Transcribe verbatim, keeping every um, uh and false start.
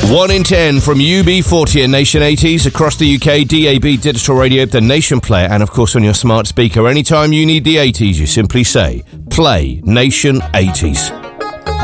One in ten from U B forty and Nation eighties across the U K, D A B Digital Radio, the Nation Player, and of course on your smart speaker. Anytime you need the eighties, you simply say, play Nation eighties.